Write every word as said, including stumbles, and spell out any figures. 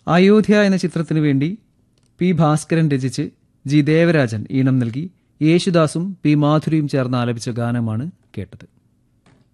അയോധ്യ എന്ന ചിത്രത്തിനു വേണ്ടി പി ഭാസ്കരൻ രചിച്ച് ജി ദേവരാജൻ ഈണം നൽകി യേശുദാസും പി മാധുരിയും ചേർന്ന് ആലപിച്ച ഗാനമാണ് കേട്ടത്.